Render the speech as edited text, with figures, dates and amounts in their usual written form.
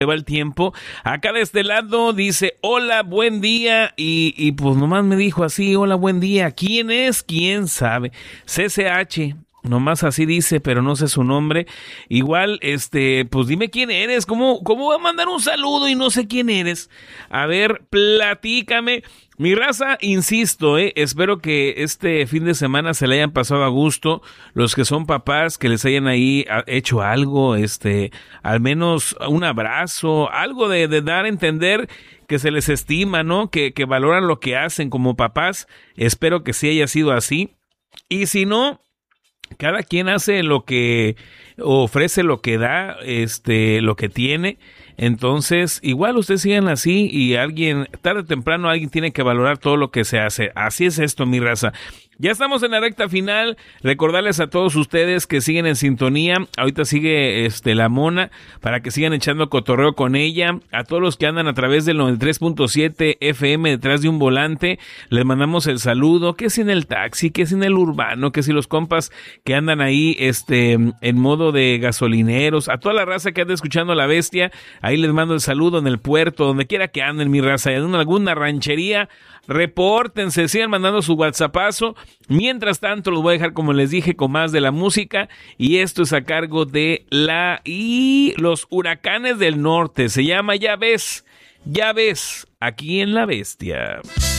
va el tiempo. Acá de este lado dice, hola, buen día, y pues nomás me dijo así, hola, buen día. ¿Quién es? ¿Quién sabe? CCH, nomás así dice, pero no sé su nombre. Igual, pues dime quién eres, ¿cómo va a mandar un saludo y no sé quién eres? A ver, platícame. Mi raza, insisto, espero que este fin de semana se le hayan pasado a gusto. Los que son papás, que les hayan ahí hecho algo, al menos un abrazo, algo de dar a entender que se les estima, ¿no? Que valoran lo que hacen como papás. Espero que sí haya sido así. Y si no, cada quien hace lo que ofrece, lo que da, lo que tiene. Entonces, igual ustedes sigan así y alguien, tarde o temprano, alguien tiene que valorar todo lo que se hace. Así es esto, mi raza. Ya estamos en la recta final. Recordarles a todos ustedes que siguen en sintonía. Ahorita sigue la Mona para que sigan echando cotorreo con ella. A todos los que andan a través del 93.7 FM detrás de un volante, les mandamos el saludo. Que si en el taxi, que si en el urbano, que si los compas que andan ahí en modo de gasolineros. A toda la raza que anda escuchando La Bestia, ahí les mando el saludo en el puerto, donde quiera que anden, mi raza, en alguna ranchería. Repórtense, sigan mandando su WhatsAppazo. Mientras tanto, los voy a dejar, como les dije, con más de la música. Y esto es a cargo de los Huracanes del Norte. Se llama Ya ves, aquí en La Bestia.